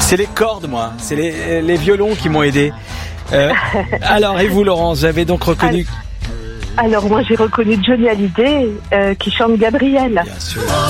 C'est les cordes, moi. C'est les violons qui m'ont aidé. Alors, et vous, Laurence, vous avez donc reconnu... Alors moi j'ai reconnu Johnny Hallyday qui chante Gabriel. Bien sûr.